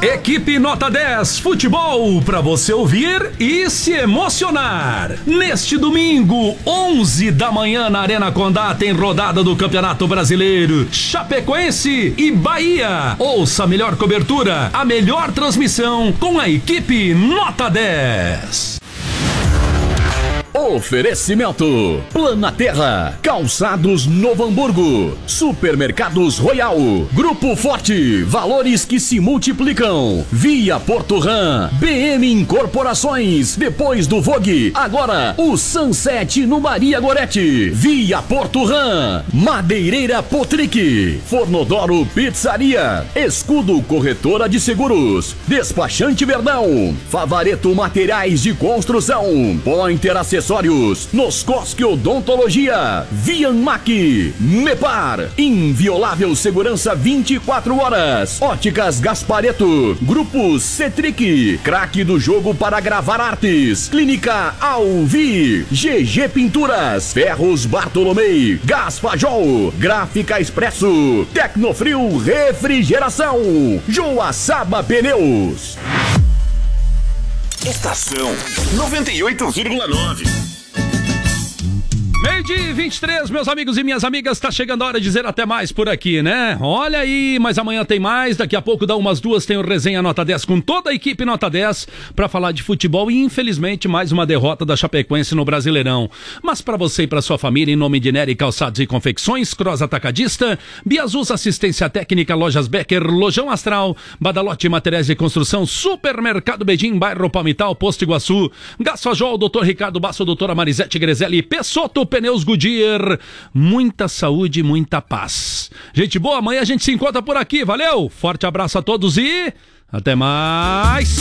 Equipe Nota 10 Futebol, para você ouvir e se emocionar. Neste domingo, 11 da manhã, na Arena Condá, tem rodada do Campeonato Brasileiro. Chapecoense e Bahia. Ouça a melhor cobertura, a melhor transmissão com a equipe Nota 10. Oferecimento: Planaterra, Calçados Novo Hamburgo, Supermercados Royal, Grupo Forte, valores que se multiplicam, Via Porto Ram, BM Incorporações, depois do Vogue, agora o Sunset no Maria Gorete, Via Porto Ram, Madeireira Potric, Fornodoro Pizzaria, Escudo Corretora de Seguros, Despachante Verdão, Favareto Materiais de Construção, Pointer Acessórios, Noscosque Odontologia, Vianmac, Mepar, Inviolável Segurança 24 horas, Óticas Gaspareto, Grupo Cetric, Craque do Jogo para Gravar Artes, Clínica Alvi, GG Pinturas, Ferros Bartolomei, Gás Fajol, Gráfica Expresso, Tecnofrio Refrigeração, Joaçaba Pneus. Estação 98,9. Meio-dia 23, meus amigos e minhas amigas, tá chegando a hora de dizer até mais por aqui, né? Olha aí, mas amanhã tem mais, daqui a pouco dá umas duas, tem o Resenha Nota 10 com toda a equipe Nota 10 pra falar de futebol e infelizmente mais uma derrota da Chapecoense no Brasileirão. Mas pra você e pra sua família, em nome de Nery Calçados e Confecções, Cross Atacadista, Biazus Assistência Técnica, Lojas Becker, Lojão Astral, Badalote Materiais de Construção, Supermercado Bedim, Bairro Palmital, Posto Iguaçu, Gás Fajol, Dr. Ricardo Basso, Doutora Marisete Grezelli, Pessoto Pneus Goodyear, muita saúde, muita paz. Gente boa, amanhã a gente se encontra por aqui, valeu? Forte abraço a todos e até mais!